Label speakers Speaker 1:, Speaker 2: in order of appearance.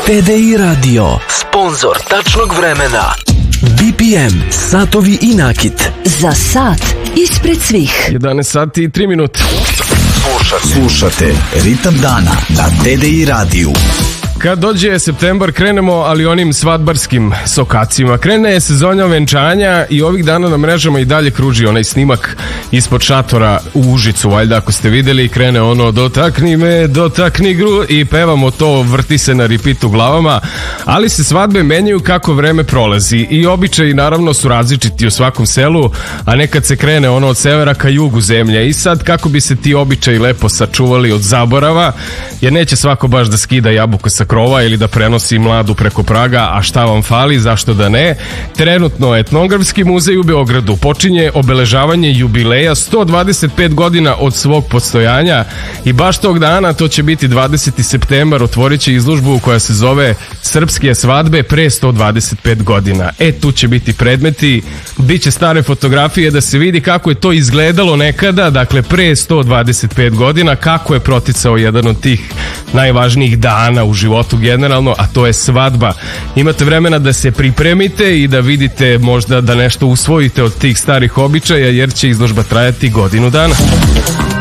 Speaker 1: TDI Radio, sponzor tačnog vremena. BPM, satovi i nakit.
Speaker 2: Za sat ispred svih.
Speaker 3: 11 sati i 3 minute.
Speaker 4: Slušate Ritam dana na TDI radiju.
Speaker 3: Kad dođe septembar krenemo, ali onim svadbarskim sokacima. Krene je sezona venčanja i ovih dana na mrežama i dalje kruži onaj snimak ispod šatora u Užicu, valjda ako ste videli, krene ono dotakni me, dotakni gru i pevamo to, vrti se na repeat u glavama, ali se svadbe menjaju kako vreme prolazi i običaji naravno su različiti u svakom selu, a nekad se krene ono od severa ka jugu zemlje i sad kako bi se ti običaji lepo sačuvali od zaborava, jer neće svako baš da skida jabuku sa krova ili da prenosi mladu preko praga, a šta vam fali, zašto da ne? Trenutno Etnografski muzej u Beogradu počinje obeležavanje jubileja 125 godina od svog postojanja i baš tog dana, to će biti 20. septembar, otvorit će izložbu koja se zove Srpske svadbe pre 125 godina. Tu će biti predmeti, bit će stare fotografije da se vidi kako je to izgledalo nekada, dakle pre 125 godina, kako je proticao jedan od tih najvažnijih dana u životu generalno, a to je svadba. Imate vremena da se pripremite i da vidite možda da nešto usvojite od tih starih običaja, jer će izložba trajati godinu dana.